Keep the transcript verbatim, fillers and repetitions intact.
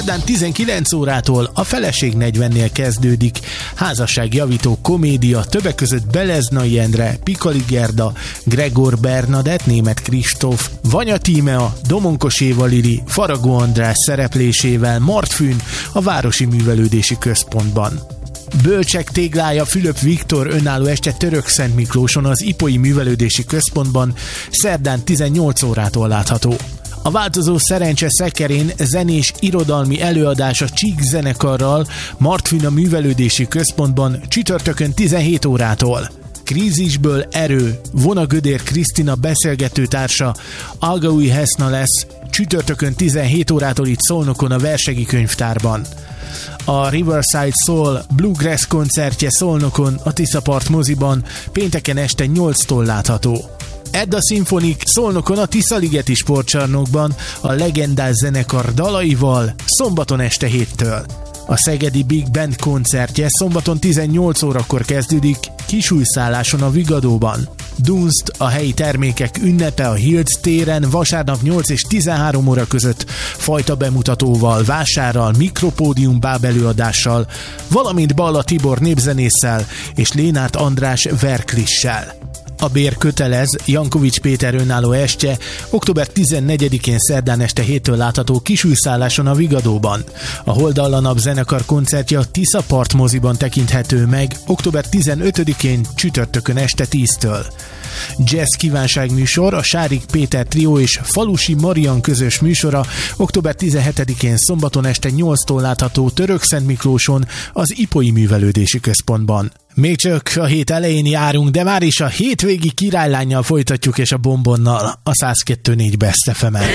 Szerdán tizenkilenc órától a Feleség negyvennél kezdődik házasságjavító komédia, többek között Beleznai Endre, Pikali Gerda, Gregor Bernadett, Németh Kristóf, Vanya Tímea, Domonkos Éva Lili, Faragó András szereplésével Martfűn a Városi Művelődési Központban. Bölcsek téglája Fülöp Viktor önálló este Törökszent Miklóson az Ipolyi Művelődési Központban szerdán tizennyolc órától látható. A Változó Szerencse szekerén zenés irodalmi előadás a Csík zenekarral Martfűn a Művelődési Központban csütörtökön tizenhét órától. Krízisből erő, Vona Gödér Krisztina beszélgetőtársa Algaúj Heszna lesz csütörtökön tizenhét órától itt Szolnokon a Versegi Könyvtárban. A Riverside Soul Bluegrass koncertje Szolnokon a Tiszapart moziban pénteken este nyolctól látható. Edda Symphonic Szolnokon a Tiszaligeti sportcsarnokban a legendás zenekar dalaival szombaton este héttől. A Szegedi Big Band koncertje szombaton tizennyolc órakor kezdődik Kisújszálláson a Vigadóban. Dunst a helyi termékek ünnepe a Hills téren vasárnap nyolc és tizenhárom óra között fajta bemutatóval, vásárral, mikropódium bábelőadással, valamint Balla Tibor népzenésszel és Lénát András verklissel. A bér kötelez, Jankovics Péter önálló estje október tizennegyedikén szerdán este héttől látható Kisújszálláson a Vigadóban. A Holdallanap zenekar koncertje a Tiszapart moziban tekinthető meg október tizenötödikén csütörtökön este tíztől. Jazz kívánságműsor, a Sárik Péter trió és Falusi Marian közös műsora október tizenhetedikén szombaton este nyolctól látható Törökszent Miklóson az Ipolyi Művelődési Központban. Még csak a hét elején járunk, de már is a hétvégi királylánnyal folytatjuk és a Bombonnal a száz kettő pont négy Best ef emen.